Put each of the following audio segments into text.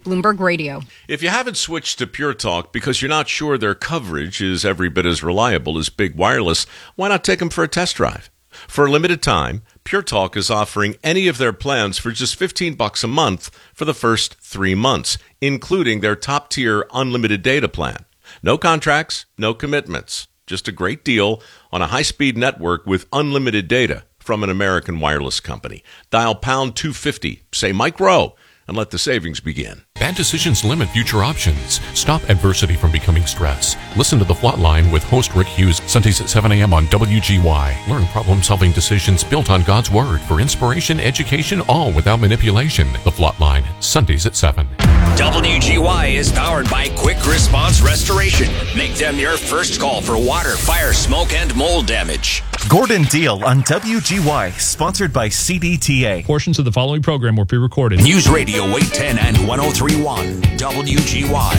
Bloomberg Radio. If you haven't switched to Pure Talk because you're not sure their coverage is every bit as reliable as Big Wireless, why not take them for a test drive? For a limited time, Pure Talk is offering any of their plans for just $15 a month for the first 3 months, including their top-tier unlimited data plan. No contracts, no commitments. Just a great deal on a high-speed network with unlimited data from an American wireless company. Dial pound 250, say Mike Rowe, and let the savings begin. Bad decisions limit future options. Stop adversity from becoming stress. Listen to The Flatline with host Rick Hughes, Sundays at 7 a.m. on WGY. Learn problem-solving decisions built on God's Word for inspiration, education, all without manipulation. The Flatline, Sundays at 7. WGY is powered by Quick Response Restoration. Make them your first call for water, fire, smoke, and mold damage. Gordon Deal on WGY, sponsored by CDTA. Portions of the following program were pre-recorded. News Radio 810 and 103.1 WGY.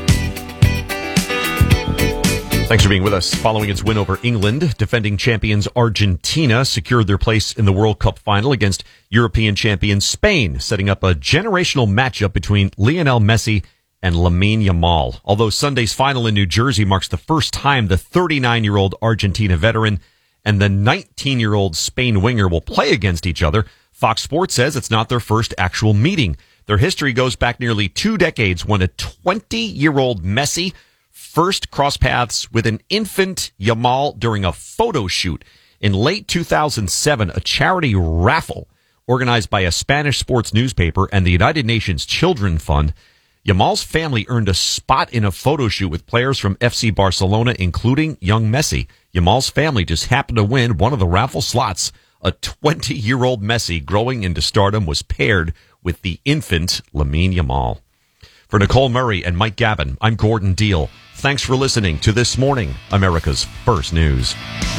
Thanks for being with us. Following its win over England, defending champions Argentina secured their place in the World Cup final against European champions Spain, setting up a generational matchup between Lionel Messi and Lamine Yamal. Although Sunday's final in New Jersey marks the first time the 39-year-old Argentina veteran and the 19-year-old Spain winger will play against each other, Fox Sports says it's not their first actual meeting. Their history goes back nearly 2 decades when a 20-year-old Messi first crossed paths with an infant Yamal during a photo shoot. In late 2007, a charity raffle organized by a Spanish sports newspaper and the United Nations Children Fund, Yamal's family earned a spot in a photo shoot with players from FC Barcelona, including young Messi. Yamal's family just happened to win one of the raffle slots. A 20-year-old Messi growing into stardom was paired with the infant Lamine Yamal. For Nicole Murray and Mike Gavin, I'm Gordon Deal. Thanks for listening to This Morning, America's First News.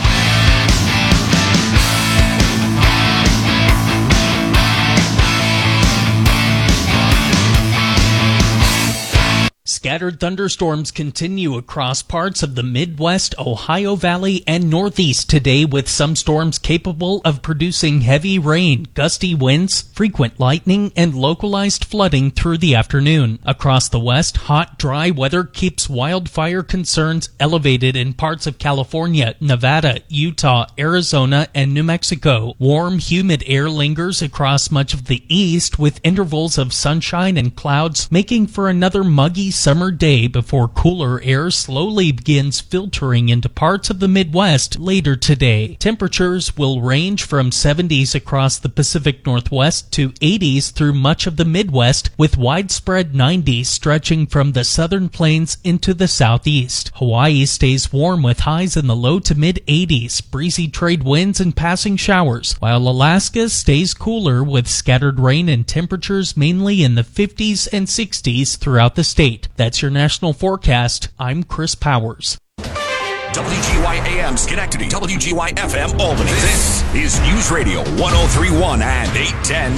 Scattered thunderstorms continue across parts of the Midwest, Ohio Valley, and Northeast today, with some storms capable of producing heavy rain, gusty winds, frequent lightning, and localized flooding through the afternoon. Across the West, hot, dry weather keeps wildfire concerns elevated in parts of California, Nevada, Utah, Arizona, and New Mexico. Warm, humid air lingers across much of the East, with intervals of sunshine and clouds, making for another muggy summer day before cooler air slowly begins filtering into parts of the Midwest later today. Temperatures will range from 70s across the Pacific Northwest to 80s through much of the Midwest, with widespread 90s stretching from the southern plains into the southeast. Hawaii stays warm with highs in the low to mid 80s, breezy trade winds and passing showers, while Alaska stays cooler with scattered rain and temperatures mainly in the 50s and 60s throughout the state. That's your national forecast. I'm Chris Powers. WGY AM Schenectady, WGY FM Albany. This is News Radio 103.1 and 810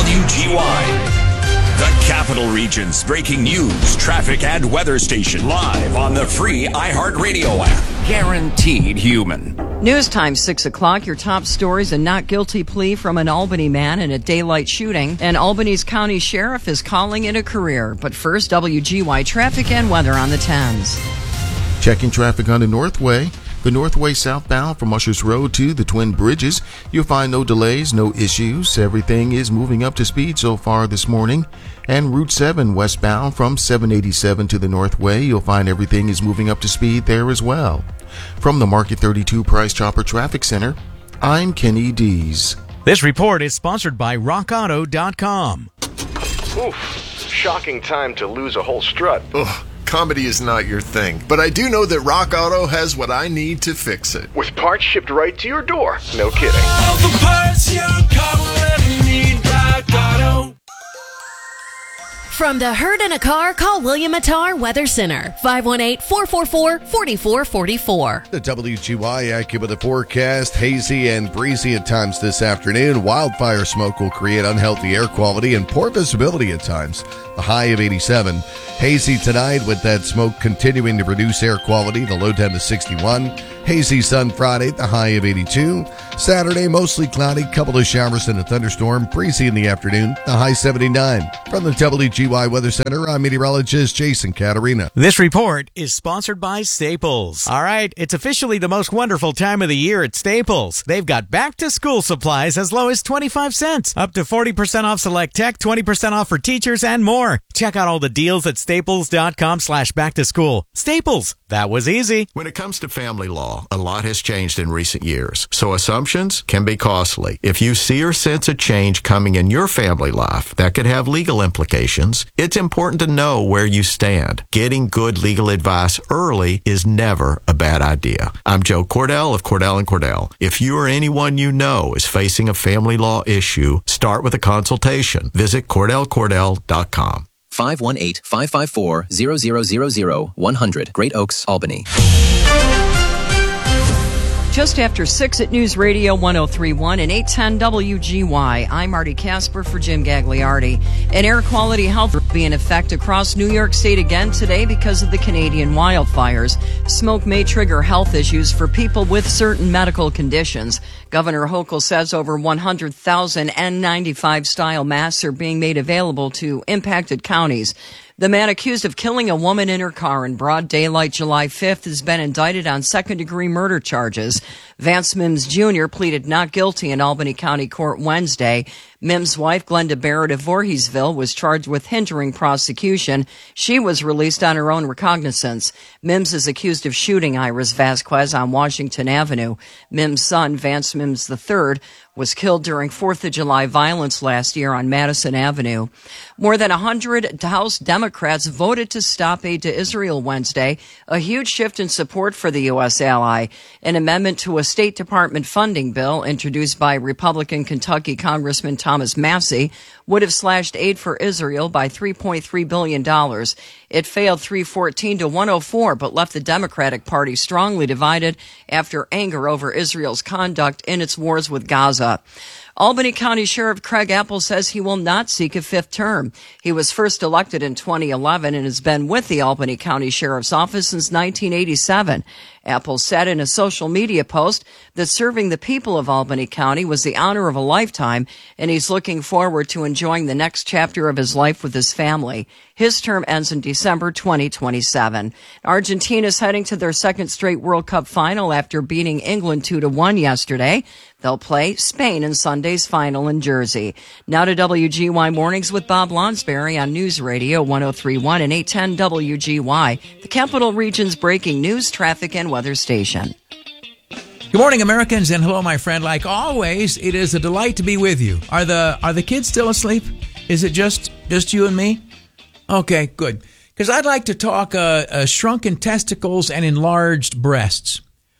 WGY. The Capital Region's breaking news, traffic, and weather station, live on the free iHeartRadio app. Guaranteed human. News time, 6 o'clock. Your top stories: a not guilty plea from an Albany man in a daylight shooting, and Albany's county sheriff is calling it a career. But first, WGY traffic and weather on the 10s. Checking traffic on the Northway. The Northway southbound from Ushers Road to the Twin Bridges. You'll find no delays, no issues. Everything is moving up to speed so far this morning. And Route 7 westbound from 787 to the Northway. You'll find everything is moving up to speed there as well. From the Market 32 Price Chopper Traffic Center, I'm Kenny Dees. This report is sponsored by RockAuto.com. Oof, shocking time to lose a whole strut. Ugh. Comedy is not your thing, but I do know that Rock Auto has what I need to fix it. With parts shipped right to your door. No kidding. All the parts your car will ever need, Rock Auto. From the Herd in a Car, call William Attar Weather Center, 518-444-4444. The WGY AccuWeather forecast: hazy and breezy at times this afternoon. Wildfire smoke will create unhealthy air quality and poor visibility at times. The high of 87. Hazy tonight with that smoke continuing to reduce air quality. The low down to 61. Hazy sun Friday, the high of 82. Saturday, mostly cloudy, couple of showers and a thunderstorm. Breezy in the afternoon, the high 79. From the WGY Weather Center, I'm meteorologist Jason Caterina. This report is sponsored by Staples. All right, it's officially the most wonderful time of the year at Staples. They've got back-to-school supplies as low as 25 cents, up to 40% off select tech, 20% off for teachers, and more. Check out all the deals at staples.com/back-to-school. Staples, that was easy. When it comes to family law, a lot has changed in recent years, so assumptions can be costly. If you see or sense a change coming in your family life that could have legal implications, it's important to know where you stand. Getting good legal advice early is never a bad idea. I'm Joe Cordell of Cordell & Cordell. If you or anyone you know is facing a family law issue, start with a consultation. Visit CordellCordell.com. 518-554-0000 100 Great Oaks, Albany. Just after 6 at News Radio 103.1 and 810 WGY. I'm Marty Casper for Jim Gagliardi. And air quality health will be in effect across New York State again today because of the Canadian wildfires. Smoke may trigger health issues for people with certain medical conditions. Governor Hochul says over 100,000 N95-style masks are being made available to impacted counties. The man accused of killing a woman in her car in broad daylight July 5th has been indicted on second-degree murder charges. Vance Mims Jr. pleaded not guilty in Albany County Court Wednesday. Mims' wife, Glenda Barrett of Voorheesville, was charged with hindering prosecution. She was released on her own recognizance. Mims is accused of shooting Iris Vasquez on Washington Avenue. Mims' son, Vance Mims III, was killed during 4th of July violence last year on Madison Avenue. More than 100 House Democrats voted to stop aid to Israel Wednesday, a huge shift in support for the U.S. ally. An amendment to a State Department funding bill introduced by Republican Kentucky Congressman Thomas Massey would have slashed aid for Israel by $3.3 billion. It failed 314 to 104, but left the Democratic Party strongly divided after anger over Israel's conduct in its wars with Gaza. Albany County Sheriff Craig Apple says he will not seek a fifth term. He was first elected in 2011 and has been with the Albany County Sheriff's Office since 1987. Apple said in a social media post that serving the people of Albany County was the honor of a lifetime, and he's looking forward to enjoying the next chapter of his life with his family. His term ends in December 2027. Argentina is heading to their second straight World Cup final after beating England 2-1 yesterday. They'll play Spain in Sunday's final in Jersey. Now to WGY Mornings with Bob Lonsberry on News Radio 103.1 and 810 WGY, the Capital Region's breaking news, traffic, and weather station. Good morning, Americans, and hello, my friend. Like always, it is a delight to be with you. Are the kids still asleep? Is it just you and me? Okay, good. Because I'd like to talk shrunken testicles and enlarged breasts.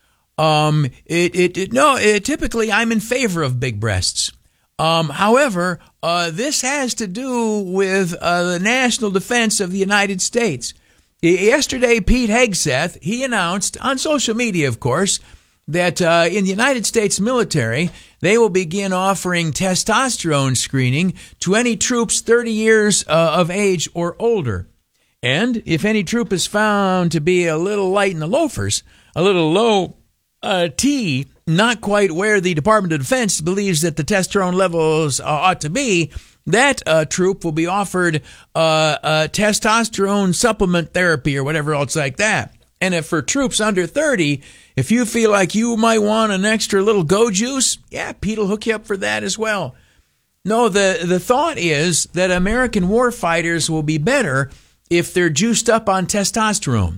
Typically I'm in favor of big breasts. However, this has to do with the national defense of the United States. Yesterday, Pete Hegseth, he announced on social media, of course, that in the United States military, they will begin offering testosterone screening to any troops 30 years of age or older. And if any troop is found to be a little light in the loafers, a little low T, not quite where the Department of Defense believes that the testosterone levels ought to be, that troop will be offered testosterone supplement therapy or whatever else like that. And if for troops under 30, if you feel like you might want an extra little go juice, yeah, Pete will hook you up for that as well. No, the thought is that American war fighters will be better if they're juiced up on testosterone.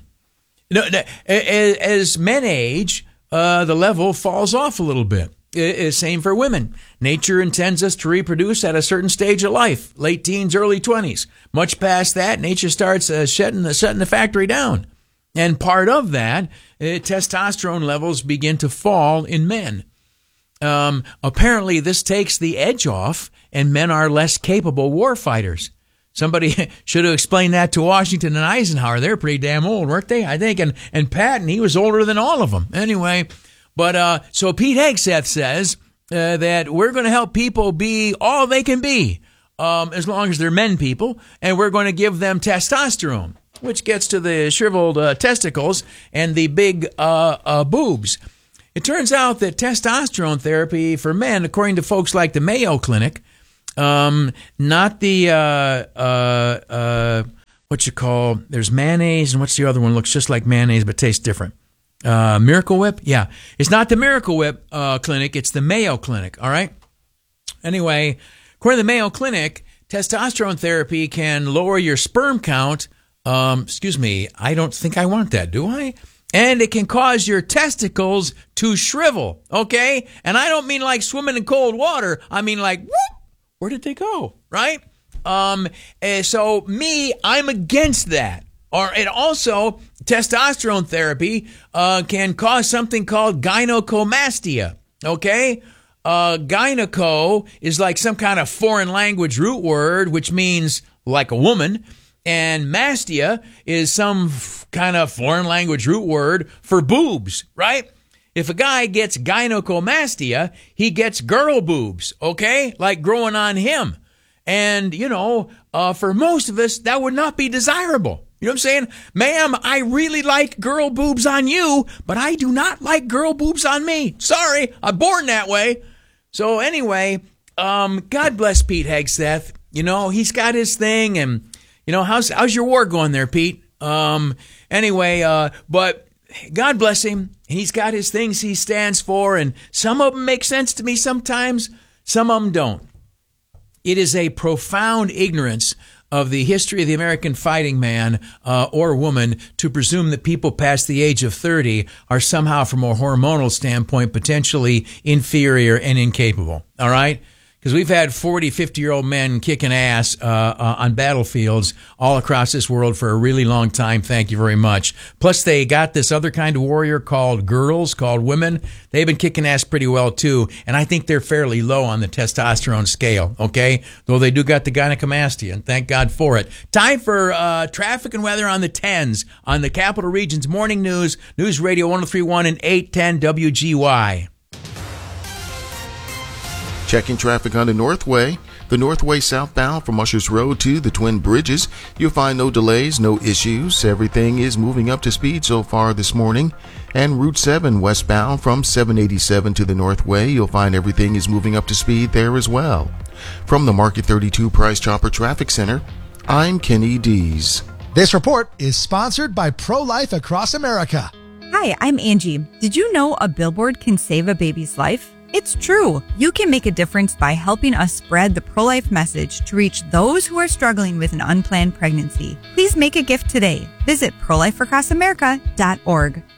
As men age, the level falls off a little bit. Same for women. Nature intends us to reproduce at a certain stage of life, late teens, early 20s. Much past that, nature starts shutting the factory down. And part of that, testosterone levels begin to fall in men. Apparently, this takes the edge off, and men are less capable war fighters. Somebody should have explained that to Washington and Eisenhower. They're pretty damn old, weren't they? I think. And Patton, he was older than all of them. Anyway, but so Pete Hegseth says that we're going to help people be all they can be, as long as they're men people, and we're going to give them testosterone. which gets to the shriveled testicles and the big boobs. It turns out that testosterone therapy for men, according to folks like the Mayo Clinic, not the there's mayonnaise, and what's the other one? Looks just like mayonnaise but tastes different. Miracle Whip? Yeah. It's not the Miracle Whip clinic, it's the Mayo Clinic, all right? Anyway, according to the Mayo Clinic, testosterone therapy can lower your sperm count. I don't think I want that, do I? And it can cause your testicles to shrivel, okay? And I don't mean like swimming in cold water. I mean like, whoop, where did they go, right? So I'm against that. And also, testosterone therapy can cause something called gynecomastia, okay? Gyneco is like some kind of foreign language root word, which means like a woman. And mastia is some kind of foreign language root word for boobs, right? If a guy gets gynecomastia, he gets girl boobs, okay? Like growing on him. And, for most of us, that would not be desirable. You know what I'm saying? Ma'am, I really like girl boobs on you, but I do not like girl boobs on me. Sorry, I'm born that way. So anyway, God bless Pete Hegseth. He's got his thing, and how's your war going there, Pete? But God bless him. He's got his things he stands for, and some of them make sense to me sometimes, some of them don't. It is a profound ignorance of the history of the American fighting man or woman to presume that people past the age of 30 are somehow, from a hormonal standpoint, potentially inferior and incapable. All right? Because we've had 40, 50-year-old men kicking ass on battlefields all across this world for a really long time. Thank you very much. Plus, they got this other kind of warrior called girls, called women. They've been kicking ass pretty well, too. And I think they're fairly low on the testosterone scale, okay? Though they do got the gynecomastia, and thank God for it. Time for traffic and weather on the 10s on the Capital Region's Morning News, News Radio 1031 and 810 WGY. Checking traffic on the Northway southbound from Ushers Road to the Twin Bridges. You'll find no delays, no issues. Everything is moving up to speed so far this morning. And Route 7 westbound from 787 to the Northway. You'll find everything is moving up to speed there as well. From the Market 32 Price Chopper Traffic Center, I'm Kenny Dees. This report is sponsored by Pro-Life Across America. Hi, I'm Angie. Did you know a billboard can save a baby's life? It's true. You can make a difference by helping us spread the pro-life message to reach those who are struggling with an unplanned pregnancy. Please make a gift today. Visit prolifeacrossamerica.org.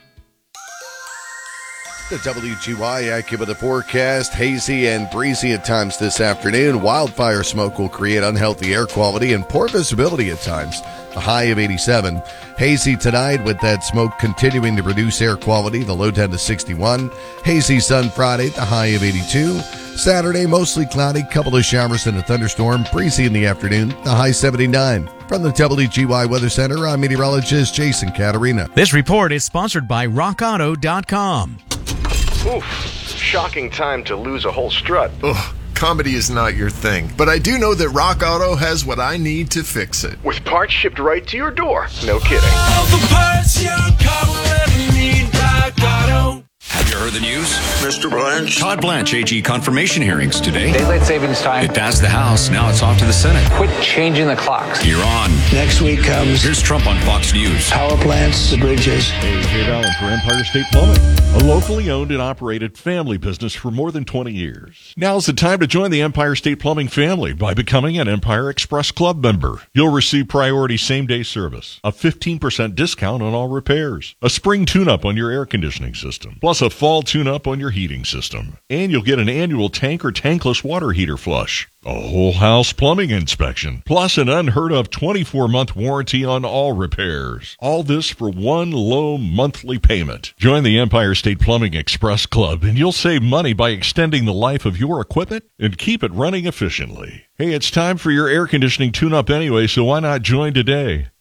The WGY AccuWeather forecast, hazy and breezy at times this afternoon. Wildfire smoke will create unhealthy air quality and poor visibility at times. A high of 87. Hazy tonight with that smoke continuing to reduce air quality, the low 10 to 61. Hazy sun Friday, the high of 82. Saturday, mostly cloudy, couple of showers and a thunderstorm. Breezy in the afternoon, the high 79. From the WGY Weather Center, I'm meteorologist Jason Caterina. This report is sponsored by RockAuto.com. Oof, shocking time to lose a whole strut. Ugh, comedy is not your thing, but I do know that Rock Auto has what I need to fix it. With parts shipped right to your door. No kidding. All the parts your car will ever need, Rock Auto. Have you heard the news? Mr. Blanche. Todd Blanche, AG confirmation hearings today. Daylight savings time. It passed the House. Now it's off to the Senate. Quit changing the clocks. You're on. Next week comes. Here's Trump on Fox News. Power plants, the bridges. Hey, Jay Allen for Empire State Plumbing, a locally owned and operated family business for more than 20 years. Now's the time to join the Empire State Plumbing family by becoming an Empire Express Club member. You'll receive priority same-day service, a 15% discount on all repairs, a spring tune-up on your air conditioning system, plus a fall tune-up on your heating system. And you'll get an annual tank or tankless water heater flush, a whole house plumbing inspection, plus an unheard of 24-month warranty on all repairs. All this for one low monthly payment. Join the Empire State Plumbing Express Club and you'll save money by extending the life of your equipment and keep it running efficiently. Hey, it's time for your air conditioning tune-up anyway, so why not join today?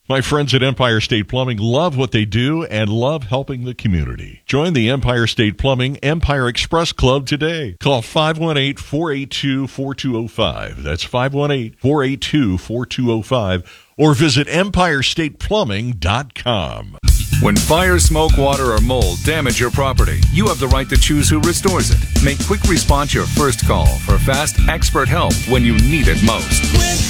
My friends at Empire State Plumbing love what they do and love helping the community. Join the Empire State Plumbing Empire Express Club today. Call 518-482-4205. That's 518-482-4205. Or visit EmpireStatePlumbing.com. When fire, smoke, water, or mold damage your property, you have the right to choose who restores it. Make Quick Response your first call for fast, expert help when you need it most.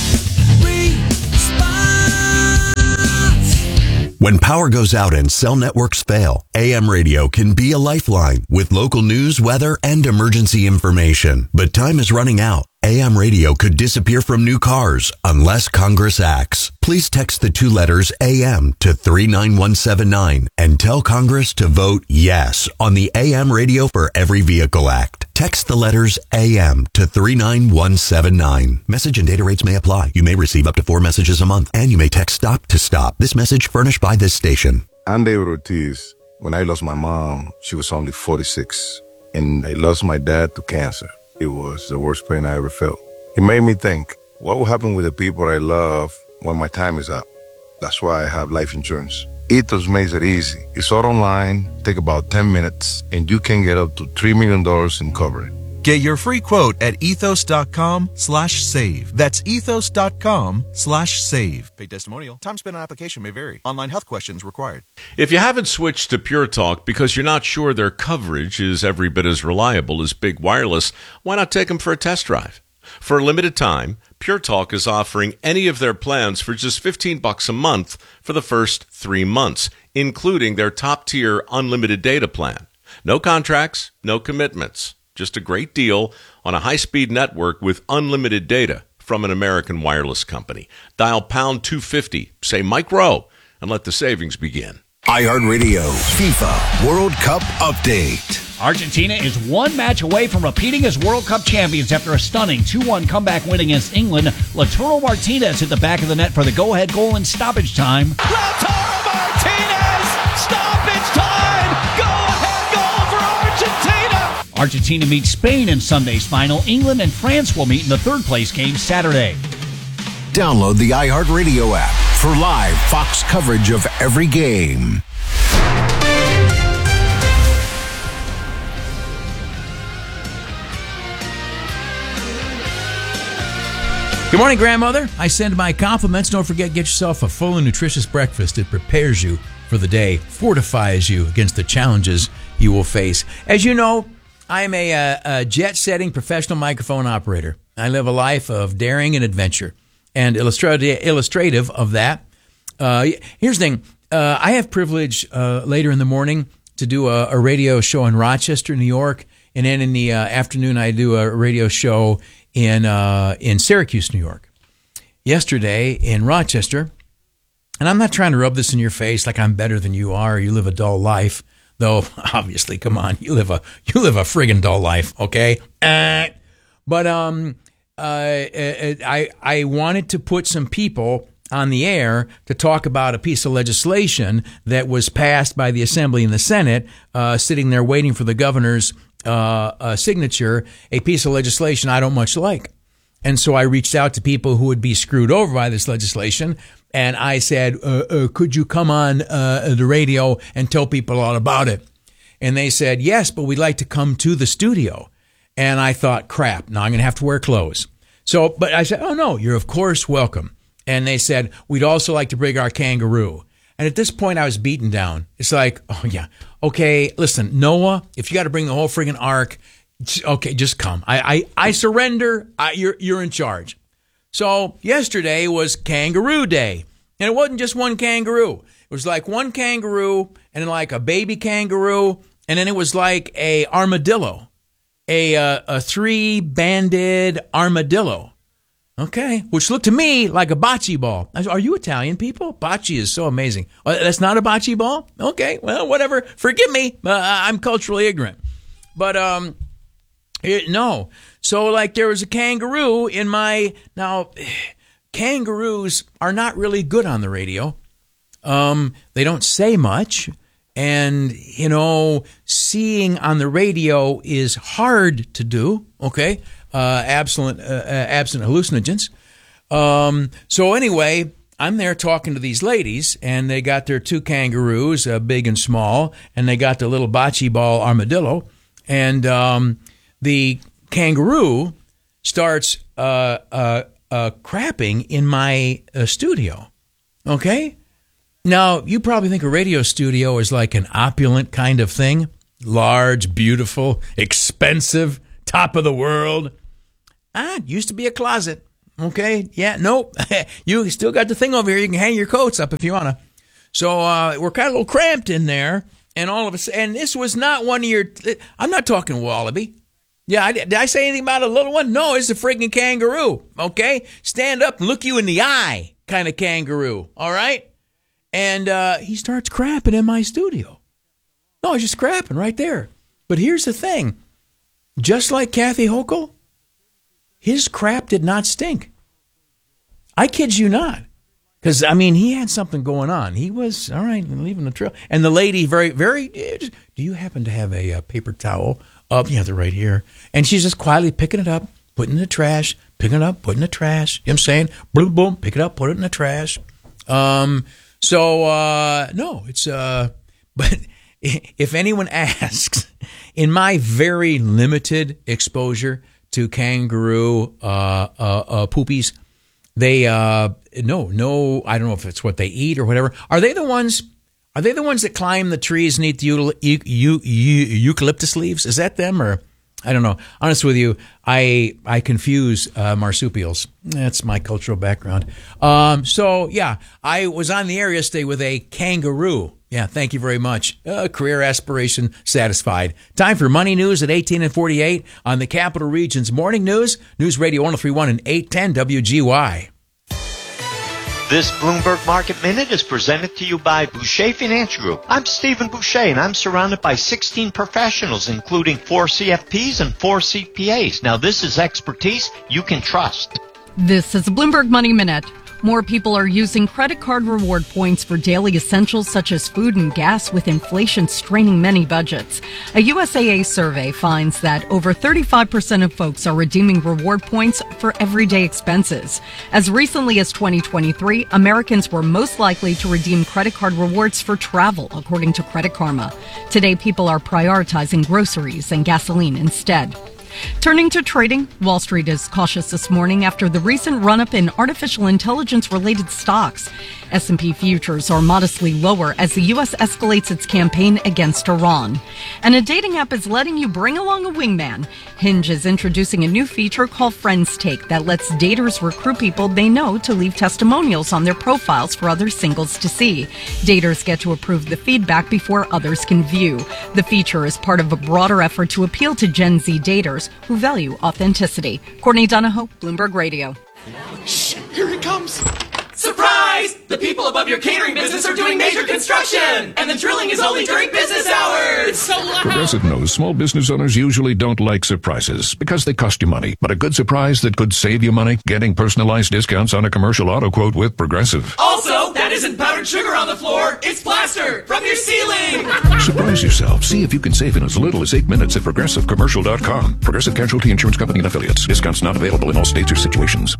When power goes out and cell networks fail, AM radio can be a lifeline with local news, weather, and emergency information. But time is running out. AM radio could disappear from new cars unless Congress acts. Please text the 2 letters AM to 39179 and tell Congress to vote yes on the AM Radio for Every Vehicle Act. Text the letters AM to 39179. Message and data rates may apply. You may receive up to 4 messages a month, and you may text STOP to stop. This message furnished by this station. I'm David Ortiz. When I lost my mom, she was only 46, and I lost my dad to cancer. It was the worst pain I ever felt. It made me think, what will happen with the people I love when my time is up? That's why I have life insurance. Ethos makes it easy. It's all online, take about 10 minutes, and you can get up to $3 million in coverage. Get your free quote at ethos.com/save. That's ethos.com/save. Paid testimonial. Time spent on application may vary. Online health questions required. If you haven't switched to Pure Talk because you're not sure their coverage is every bit as reliable as Big Wireless, why not take them for a test drive? For a limited time, Pure Talk is offering any of their plans for just $15 a month for the first 3 months, including their top-tier unlimited data plan. No contracts, no commitments. Just a great deal on a high-speed network with unlimited data from an American wireless company. Dial pound 250, say Mike Rowe, and let the savings begin. iHeartRadio FIFA World Cup Update. Argentina is 1 match away from repeating as World Cup champions after a stunning 2-1 comeback win against England. Lautaro Martinez hit the back of the net for the go-ahead goal in stoppage time. Lautaro Martinez! Stoppage time! Go-ahead goal for Argentina! Argentina meets Spain in Sunday's final. England and France will meet in the third-place game Saturday. Download the iHeartRadio app for live Fox coverage of every game. Good morning, grandmother. I send my compliments. Don't forget, get yourself a full and nutritious breakfast. It prepares you for the day, fortifies you against the challenges you will face. As you know, I'm a jet-setting professional microphone operator. I live a life of daring and adventure. And illustrative of that, here's the thing. I have privilege later in the morning to do a radio show in Rochester, New York. And then in the afternoon, I do a radio show in Syracuse, New York. Yesterday in Rochester, and I'm not trying to rub this in your face like I'm better than you are, or you live a dull life, though obviously, come on, you live a friggin' dull life, okay? But I wanted to put some people on the air to talk about a piece of legislation that was passed by the Assembly and the Senate, sitting there waiting for the governor's signature, a piece of legislation I don't much like. And so I reached out to people who would be screwed over by this legislation, and I said, could you come on the radio and tell people all about it? And they said, yes, but we'd like to come to the studio. And I thought, crap, now I'm going to have to wear clothes. So, but I said, oh, no, you're of course welcome. And they said, we'd also like to bring our kangaroo. And at this point, I was beaten down. It's like, oh, yeah, okay, listen, Noah, if you got to bring the whole friggin' ark, okay, just come. I surrender. You're in charge. So yesterday was Kangaroo Day. And it wasn't just one kangaroo. It was like one kangaroo and then like a baby kangaroo. And then it was like a armadillo, a 3-banded armadillo. Okay, which looked to me like a bocce ball. I said, are you Italian people? Bocce is so amazing. Oh, that's not a bocce ball? Okay, well, whatever. Forgive me. I'm culturally ignorant. But no. So like there was a kangaroo in my... Now, kangaroos are not really good on the radio. They don't say much. And, you know, seeing on the radio is hard to do, okay? Absent hallucinogens. So anyway, I'm there talking to these ladies, and they got their two kangaroos, big and small, and they got the little bocce ball armadillo. And the kangaroo starts crapping in my studio. Okay? Now, you probably think a radio studio is like an opulent kind of thing. Large, beautiful, expensive, top of the world. It used to be a closet. Okay? Yeah, nope. You still got the thing over here. You can hang your coats up if you want to. So we're kind of a little cramped in there. And all of a sudden, and this was not one of your, I'm not talking wallaby. Yeah, did I say anything about a little one? No, it's a freaking kangaroo. Okay? Stand up and look you in the eye kind of kangaroo. All right? And he starts crapping in my studio. No, he's just crapping right there. But here's the thing. Just like Kathy Hochul, his crap did not stink. I kid you not. Because, I mean, he had something going on. He was, all right, leaving the trail. And the lady, very, very, do you happen to have a paper towel? Yeah, they're right here. And she's just quietly picking it up, putting it in the trash, picking it up, putting it in the trash. You know what I'm saying? Boom, boom, pick it up, put it in the trash. No, it's, but if anyone asks, in my very limited exposure to kangaroo poopies, they no, I don't know if it's what they eat or whatever. Are they the ones that climb the trees and eat the eucalyptus leaves? Is that them, or I don't know. Honest with you, I confuse marsupials. That's my cultural background. So yeah, I was on the area stay with a kangaroo. Yeah, thank you very much. Career aspiration satisfied. Time for Money News at 18 and 48 on the Capital Region's Morning News. News Radio 103.1 and 810 WGY. This Bloomberg Market Minute is presented to you by Boucher Financial Group. I'm Stephen Boucher, and I'm surrounded by 16 professionals, including 4 CFPs and 4 CPAs. Now, this is expertise you can trust. This is a Bloomberg Money Minute. More people are using credit card reward points for daily essentials such as food and gas, with inflation straining many budgets. A USAA survey finds that over 35% of folks are redeeming reward points for everyday expenses. As recently as 2023, Americans were most likely to redeem credit card rewards for travel, according to Credit Karma. Today, people are prioritizing groceries and gasoline instead. Turning to trading, Wall Street is cautious this morning after the recent run-up in artificial intelligence-related stocks. S&P futures are modestly lower as the U.S. escalates its campaign against Iran. And a dating app is letting you bring along a wingman. Hinge is introducing a new feature called Friends Take that lets daters recruit people they know to leave testimonials on their profiles for other singles to see. Daters get to approve the feedback before others can view. The feature is part of a broader effort to appeal to Gen Z daters who value authenticity. Courtney Donahoe, Bloomberg Radio. Shh, here it comes. Surprise! The people above your catering business are doing major construction, and the drilling is only during business hours. It's so loud. Progressive knows small business owners usually don't like surprises because they cost you money. But a good surprise that could save you money? Getting personalized discounts on a commercial auto quote with Progressive. Also, that isn't powdered sugar on the floor. It's plaster from your ceiling. Surprise yourself. See if you can save in as little as 8 minutes at ProgressiveCommercial.com. Progressive Casualty Insurance Company and Affiliates. Discounts not available in all states or situations.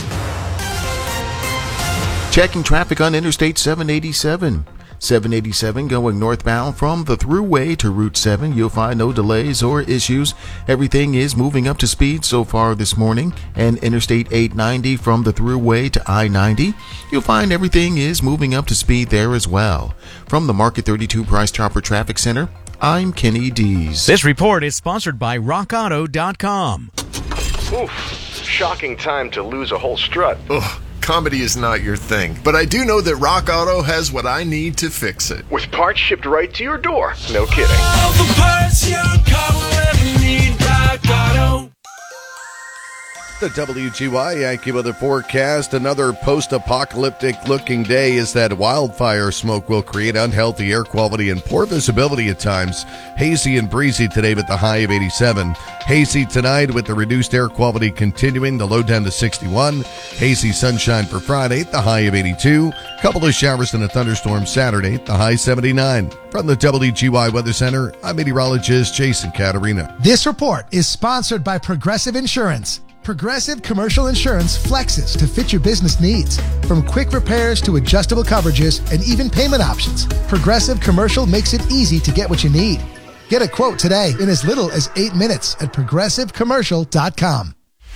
Checking traffic on Interstate 787. 787 going northbound from the Thruway to Route 7. You'll find no delays or issues. Everything is moving up to speed so far this morning. And Interstate 890 from the Thruway to I-90. You'll find everything is moving up to speed there as well. From the Market 32 Price Chopper Traffic Center, I'm Kenny Dees. This report is sponsored by RockAuto.com. Oof, shocking time to lose a whole strut. Ugh. Comedy is not your thing, but I do know that Rock Auto has what I need to fix it. With parts shipped right to your door. No kidding. All the parts your car will ever need, Rock Auto. The WGY Yankee weather forecast. Another post-apocalyptic looking day is that wildfire smoke will create unhealthy air quality and poor visibility at times. Hazy and breezy today with the high of 87. Hazy tonight with the reduced air quality continuing, the low down to 61. Hazy sunshine for Friday, the high of 82. Couple of showers and a thunderstorm Saturday, the high 79. From the WGY Weather Center, I'm meteorologist Jason Caterina. This report is sponsored by Progressive Insurance. Progressive Commercial Insurance flexes to fit your business needs. From quick repairs to adjustable coverages and even payment options, Progressive Commercial makes it easy to get what you need. Get a quote today in as little as 8 minutes at progressivecommercial.com.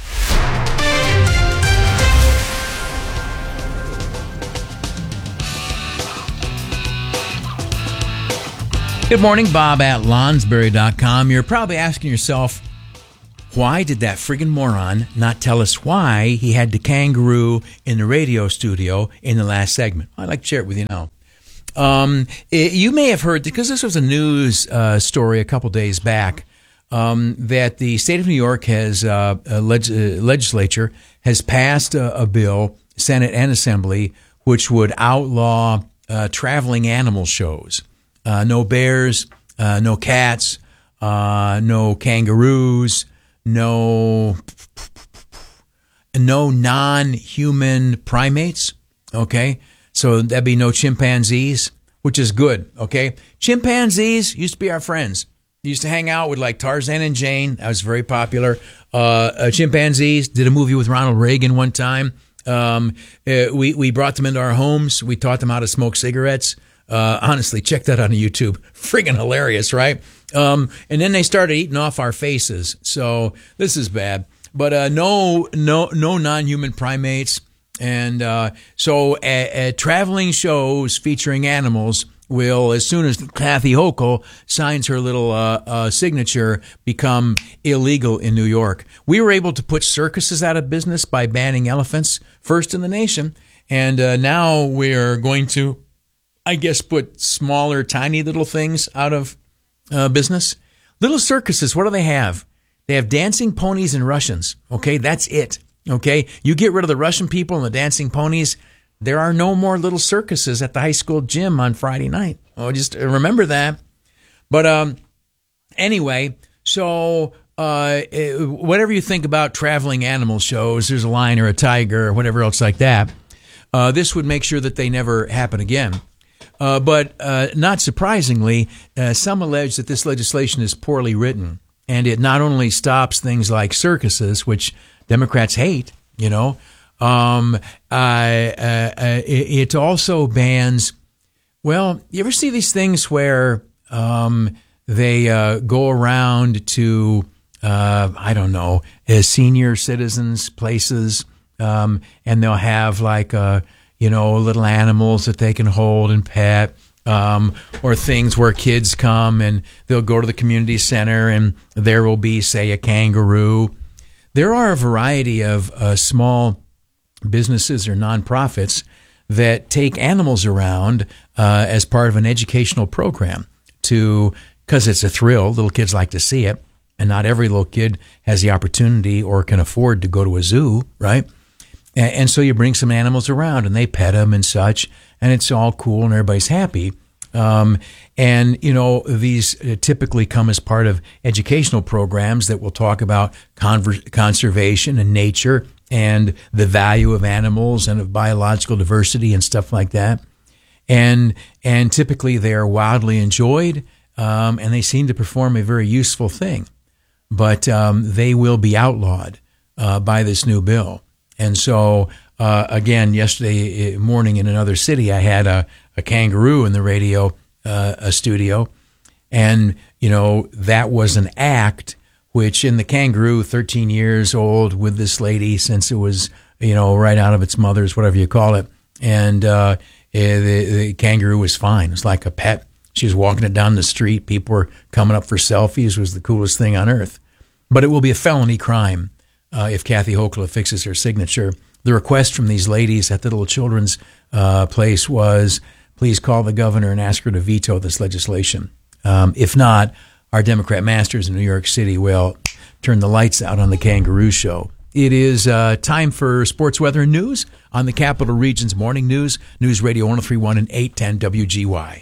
Good morning, Bob at Lonsberry.com. You're probably asking yourself, why did that friggin' moron not tell us why he had the kangaroo in the radio studio in the last segment? I'd like to share it with you now. You may have heard, because this was a news story a couple days back, that the state of New York has legislature has passed a bill, Senate and Assembly, which would outlaw traveling animal shows. No bears, no cats, no kangaroos, no non-human primates, okay? So that'd be no chimpanzees, which is good, okay? Chimpanzees used to be our friends. Used to hang out with like Tarzan and Jane. That was very popular. Chimpanzees, did a movie with Ronald Reagan one time. We brought them into our homes. We taught them how to smoke cigarettes. Honestly, check that on YouTube. Friggin' hilarious, right? And then they started eating off our faces. So this is bad. But no non-human primates. And so traveling shows featuring animals will, as soon as Kathy Hochul signs her little signature, become illegal in New York. We were able to put circuses out of business by banning elephants, first in the nation. And now we're going to, I guess, put smaller, tiny little things out of business. Little circuses, what do they have? They have dancing ponies and Russians. Okay, that's it. Okay, you get rid of the Russian people and the dancing ponies, there are no more little circuses at the high school gym on Friday night. Oh, just remember that. But anyway, so whatever you think about traveling animal shows, there's a lion or a tiger or whatever else like that, this would make sure that they never happen again. But not surprisingly, some allege that this legislation is poorly written, and it not only stops things like circuses, which Democrats hate, you know, it also bans, well, you ever see these things where they go around to, I don't know, senior citizens' places, and they'll have like, little animals that they can hold and pet, or things where kids come and they'll go to the community center and there will be, say, a kangaroo. There are a variety of small businesses or nonprofits that take animals around as part of an educational program because it's a thrill. Little kids like to see it, and not every little kid has the opportunity or can afford to go to a zoo, right? And so you bring some animals around and they pet them and such, and it's all cool and everybody's happy. And, these typically come as part of educational programs that will talk about conservation and nature and the value of animals and of biological diversity and stuff like that. And typically they are wildly enjoyed, and they seem to perform a very useful thing. But they will be outlawed by this new bill. And so, again, yesterday morning in another city, I had a kangaroo in the radio studio. And, that was an act which in the kangaroo, 13 years old with this lady since it was, right out of its mother's, whatever you call it. And the kangaroo was fine. It was like a pet. She was walking it down the street. People were coming up for selfies. It was the coolest thing on earth. But it will be a felony crime if Kathy Hochul affixes her signature. The request from these ladies at the little children's place was, please call the governor and ask her to veto this legislation. If not, our Democrat masters in New York City will turn the lights out on the kangaroo show. It is time for sports, weather, and news on the Capital Region's Morning News, News Radio 103.1 and 810 WGY.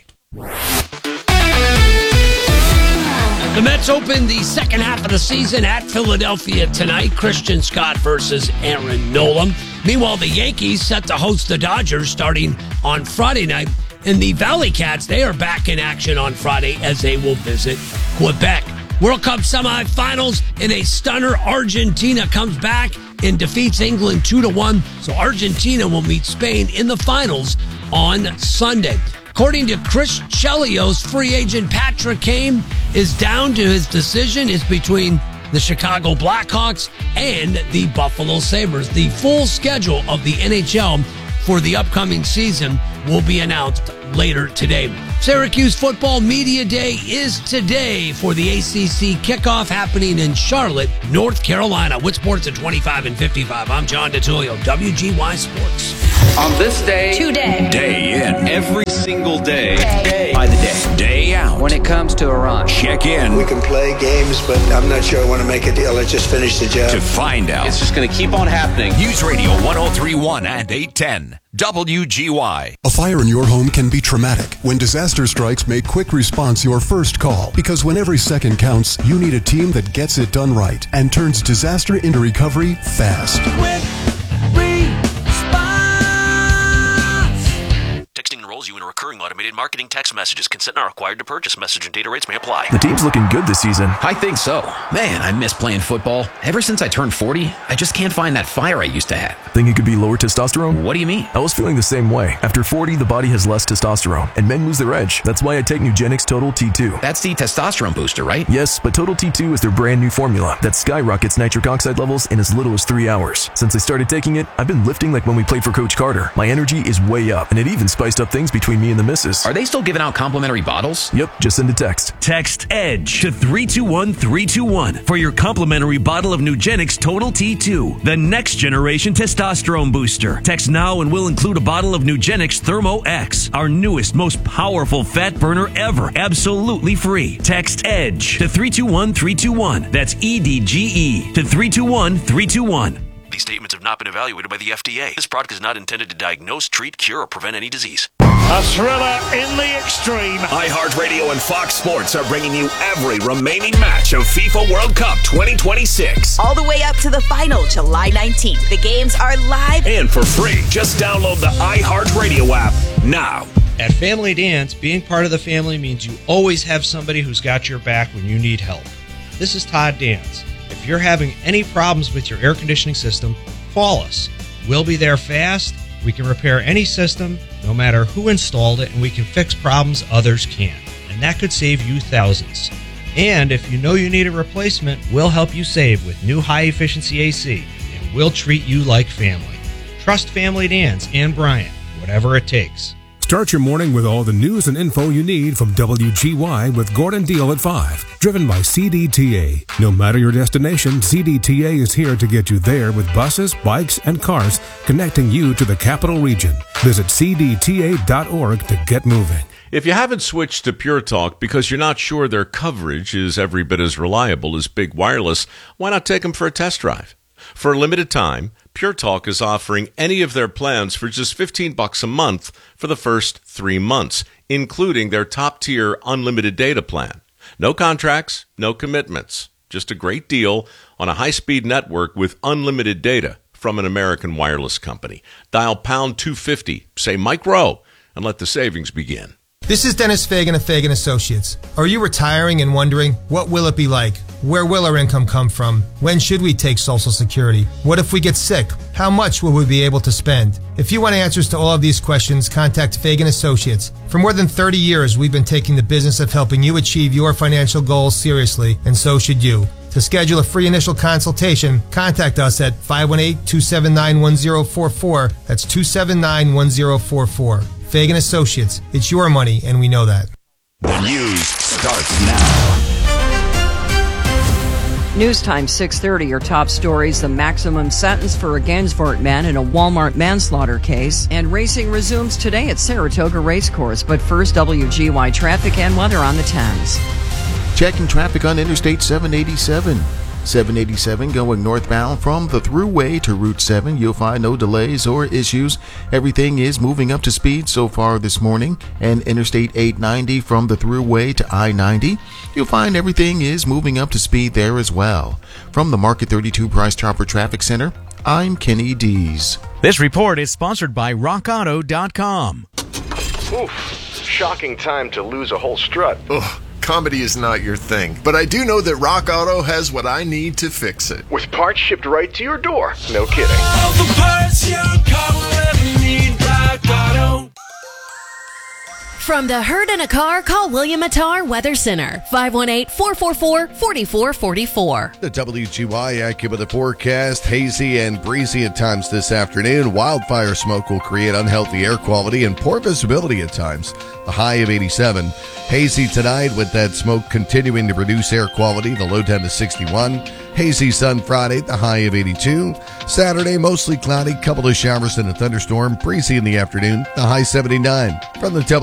The Mets open the second half of the season at Philadelphia tonight. Christian Scott versus Aaron Nola. Meanwhile, the Yankees set to host the Dodgers starting on Friday night. And the Valley Cats, they are back in action on Friday as they will visit Quebec. World Cup semifinals in a stunner. Argentina comes back and defeats England 2-1. So Argentina will meet Spain in the finals on Sunday. According to Chris Chelios, free agent Patrick Kane is down to his decision. It's between the Chicago Blackhawks and the Buffalo Sabres. The full schedule of the NHL for the upcoming season will be announced later today. Syracuse Football Media Day is today for the ACC kickoff happening in Charlotte, North Carolina. With sports at 25 and 55, I'm John DeTullio, WGY Sports. On this day, today, day in, every single day, by the day, day out. when it comes to Iran. Check in We can play games, but I'm not sure I want to make a deal. Let's just finish the job. to find out. It's just going to keep on happening. News Radio 1031 and 810 WGY. A fire in your home can be traumatic. When disaster strikes, make quick response your first call. Because when every second counts, you need a team that gets it done right and turns disaster into recovery fast. Texting enrolls you in a recurring automated marketing text messages. Consent not required to purchase. Message and data rates may apply. The team's looking good this season. I think so. Man, I miss playing football. Ever since I turned 40, I just can't find that fire I used to have. Think it could be lower testosterone? What do you mean? I was feeling the same way. After 40, the body has less testosterone, and men lose their edge. That's why I take Nugenix Total T2. That's the testosterone booster, right? Yes, but Total T2 is their brand new formula that skyrockets nitric oxide levels in as little as 3 hours. Since I started taking it, I've been lifting like when we played for Coach Carter. My energy is way up, and it even spiced up things between me and the missus. Are they still giving out complimentary bottles? Yep, just send a text. Text EDGE to 321321 for your complimentary bottle of Nugenix Total T2, the next generation testosterone booster. Text now and we'll include a bottle of Nugenix Thermo X, our newest, most powerful fat burner ever, absolutely free. Text EDGE to 321321. That's EDGE to 321321. These statements have not been evaluated by the FDA. This product is not intended to diagnose, treat, cure, or prevent any disease. A thriller in the extreme. iHeartRadio and Fox Sports are bringing you every remaining match of FIFA World Cup 2026. All the way up to the final, July 19th. The games are live and for free. Just download the iHeartRadio app now. At Family Dance, being part of the family means you always have somebody who's got your back when you need help. This is Todd Dance. If you're having any problems with your air conditioning system, call us. We'll be there fast. We can repair any system, no matter who installed it, and we can fix problems others can't. And that could save you thousands. And if you know you need a replacement, we'll help you save with new high-efficiency AC, and we'll treat you like family. Trust Family Dance and Brian, whatever it takes. Start your morning with all the news and info you need from WGY with Gordon Deal at 5, driven by CDTA. No matter your destination, CDTA is here to get you there with buses, bikes, and cars connecting you to the capital region. Visit cdta.org to get moving. If you haven't switched to Pure Talk because you're not sure their coverage is every bit as reliable as Big Wireless, why not take them for a test drive? For a limited time, Pure Talk is offering any of their plans for just $15 a month for the first 3 months, including their top-tier unlimited data plan. No contracts, no commitments, just a great deal on a high-speed network with unlimited data from an American wireless company. Dial pound 250, say Mike Rowe, and let the savings begin. This is Dennis Fagan of Fagan Associates. Are you retiring and wondering, what will it be like? Where will our income come from? When should we take Social Security? What if we get sick? How much will we be able to spend? If you want answers to all of these questions, contact Fagan Associates. For more than 30 years, we've been taking the business of helping you achieve your financial goals seriously, and so should you. To schedule a free initial consultation, contact us at 518-279-1044. That's 279-1044. Fagan Associates. It's your money, and we know that. The news starts now. News time 6:30. Your top stories: the maximum sentence for a Gainsford man in a Walmart manslaughter case, and racing resumes today at Saratoga Racecourse. But first, WGY traffic and weather on the 10s. Checking traffic on Interstate 787. 787 going northbound from the Thruway to Route 7. You'll find no delays or issues. Everything is moving up to speed so far this morning. And Interstate 890 from the Thruway to I-90. You'll find everything is moving up to speed there as well. From the Market 32 Price Chopper Traffic Center, I'm Kenny Dees. This report is sponsored by RockAuto.com. Oof. Shocking time to lose a whole strut. Ugh. comedy is not your thing, but I do know that Rock Auto has what I need to fix it. With parts shipped right to your door. No kidding. All the parts your car will ever need, Rock Auto. From the herd in a car, call William Attar Weather Center, 518-444-4444. The WGY AccuWeather forecast, hazy and breezy at times this afternoon. Wildfire smoke will create unhealthy air quality and poor visibility at times. The high of 87. Hazy tonight with that smoke continuing to reduce air quality, the low down to 61. Hazy sun Friday, the high of 82. Saturday, mostly cloudy, couple of showers and a thunderstorm. Breezy in the afternoon, the high 79. From the